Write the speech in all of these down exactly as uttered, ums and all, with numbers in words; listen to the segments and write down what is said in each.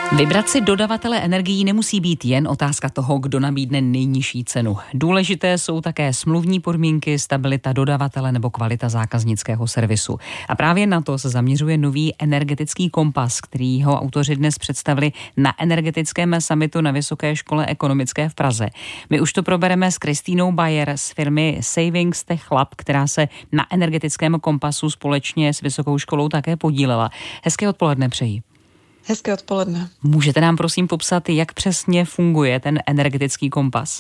Vybrat si dodavatele energií nemusí být jen otázka toho, kdo nabídne nejnižší cenu. Důležité jsou také smluvní podmínky, stabilita dodavatele nebo kvalita zákaznického servisu. A právě na to se zaměřuje nový energetický kompas, který ho autoři dnes představili na energetickém summitu na Vysoké škole ekonomické v Praze. My už to probereme s Kristýnou Bayer z firmy Savings Tech Lab, která se na energetickém kompasu společně s Vysokou školou také podílela. Hezké odpoledne přeji. Hezké odpoledne. Můžete nám prosím popsat, jak přesně funguje ten energetický kompas?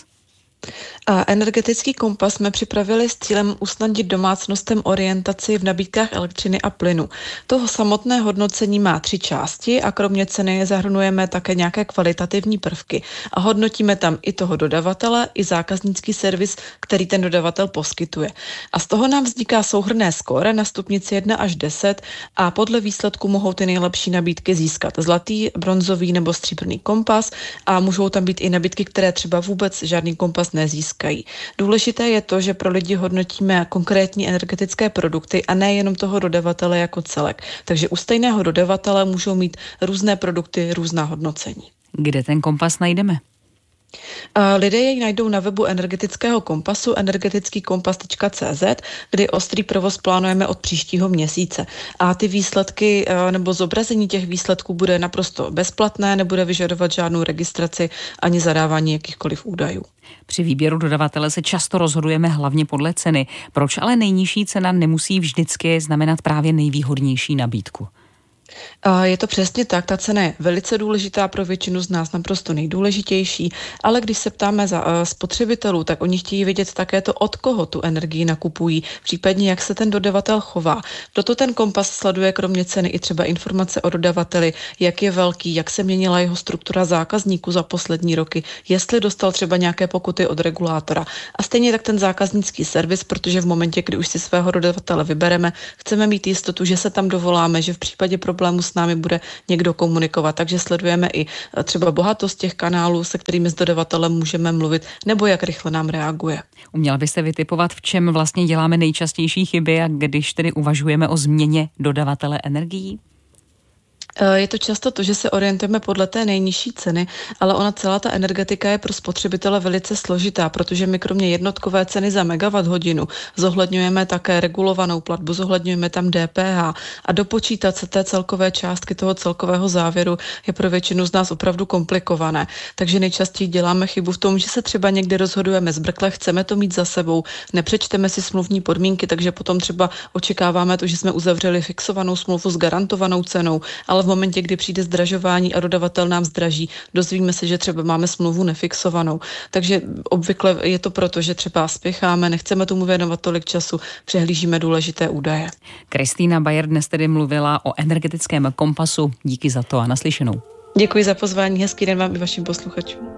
A energetický kompas jsme připravili s cílem usnadnit domácnostem orientaci v nabídkách elektřiny a plynu. Toho samotné hodnocení má tři části a kromě ceny zahrnujeme také nějaké kvalitativní prvky a hodnotíme tam i toho dodavatele, i zákaznický servis, který ten dodavatel poskytuje. A z toho nám vzniká souhrnné skóre na stupnici jedna až deset a podle výsledku mohou ty nejlepší nabídky získat zlatý, bronzový nebo stříbrný kompas a můžou tam být i nabídky, které třeba vůbec žádný kompas nezískají. Důležité je to, že pro lidi hodnotíme konkrétní energetické produkty a ne jenom toho dodavatele jako celek. Takže u stejného dodavatele můžou mít různé produkty, různá hodnocení. Kde ten kompas najdeme? Lidé jej najdou na webu energetického kompasu energetický kompas tečka cé zet, kdy ostrý provoz plánujeme od příštího měsíce. A ty výsledky nebo zobrazení těch výsledků bude naprosto bezplatné, nebude vyžadovat žádnou registraci ani zadávání jakýchkoliv údajů. Při výběru dodavatele se často rozhodujeme hlavně podle ceny. Proč ale nejnižší cena nemusí vždycky znamenat právě nejvýhodnější nabídku? Je to přesně tak, ta cena je velice důležitá, pro většinu z nás naprosto nejdůležitější, ale když se ptáme za spotřebitelů, tak oni chtějí vědět také to, od koho tu energii nakupují, případně jak se ten dodavatel chová. Proto ten kompas sleduje kromě ceny i třeba informace o dodavateli, jak je velký, jak se měnila jeho struktura zákazníků za poslední roky, jestli dostal třeba nějaké pokuty od regulátora. A stejně tak ten zákaznický servis, protože v momentě, kdy už si svého dodavatele vybereme, chceme mít jistotu, že se tam dovoláme, že v případě problému s námi bude někdo komunikovat, takže sledujeme i třeba bohatost těch kanálů, se kterými s dodavatelem můžeme mluvit, nebo jak rychle nám reaguje. Uměla byste vytipovat, v čem vlastně děláme nejčastější chyby a když tedy uvažujeme o změně dodavatele energií? Je to často to, že se orientujeme podle té nejnižší ceny, ale ona celá ta energetika je pro spotřebitele velice složitá, protože my kromě jednotkové ceny za megawatt hodinu zohledňujeme také regulovanou platbu, zohledňujeme tam D P H a dopočítat se té celkové částky toho celkového závěru je pro většinu z nás opravdu komplikované. Takže nejčastěji děláme chybu v tom, že se třeba někdy rozhodujeme zbrkle, chceme to mít za sebou, nepřečteme si smluvní podmínky, takže potom třeba očekáváme to, že jsme uzavřeli fixovanou smlouvu s garantovanou cenou, ale v momentě, kdy přijde zdražování a dodavatel nám zdraží, dozvíme se, že třeba máme smlouvu nefixovanou. Takže obvykle je to proto, že třeba spěcháme, nechceme tomu věnovat tolik času, přehlížíme důležité údaje. Kristýna Bayer dnes tedy mluvila o energetickém kompasu. Díky za to a naslyšenou. Děkuji za pozvání, hezký den vám i vašim posluchačům.